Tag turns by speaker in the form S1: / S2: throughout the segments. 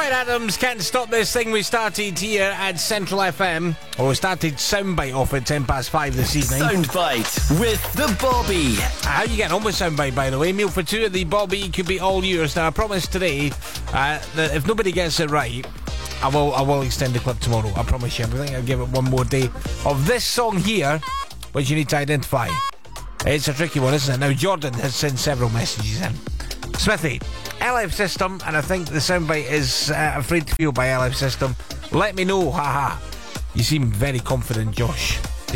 S1: Bryan Adams, Can't Stop This Thing. We started here at Central FM. Or we started Soundbite off at 5:10 this evening.
S2: Soundbite with the Bobby.
S1: How are you getting on with Soundbite, by the way? Meal for two at the Bobby could be all yours. Now, I promise today that if nobody gets it right, I will extend the clip tomorrow. I promise you. I think I'll give it one more day of this song here, which you need to identify. It's a tricky one, isn't it? Now, Jordan has sent several messages in. Smithy, LF System, and I think the soundbite is Afraid to Feel by LF System. Let me know, haha. You seem very confident, Josh.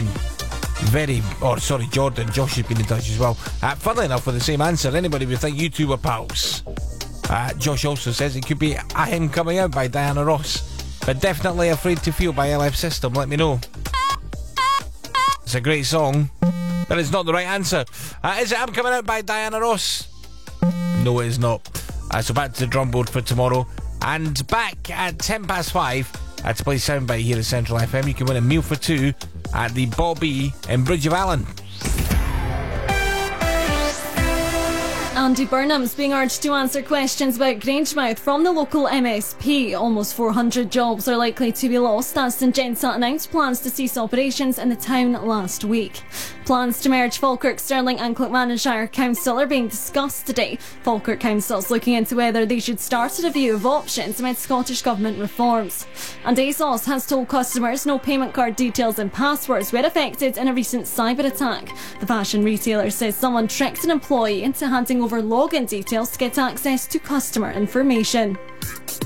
S1: Jordan. Josh has been in touch as well. Funnily enough, with the same answer, anybody would think you two were pals. Josh also says it could be I Am Coming Out by Diana Ross, but definitely Afraid to Feel by LF System. Let me know. It's a great song, but it's not the right answer. Is it I'm Coming Out by Diana Ross? No, it is not. So back to the drum board for tomorrow, and back at 5:10 to play Soundbite here at Central FM. You can win a meal for two at the Bobby in Bridge of Allen.
S3: Andy Burnham's being urged to answer questions about Grangemouth from the local MSP. Almost 400 jobs are likely to be lost as Syngenta announced plans to cease operations in the town last week. Plans to merge Falkirk, Stirling and Clackmannanshire Council are being discussed today. Falkirk Council's looking into whether they should start a review of options amid Scottish Government reforms. And ASOS has told customers no payment card details and passwords were affected in a recent cyber attack. The fashion retailer says someone tricked an employee into handing over login details to get access to customer information.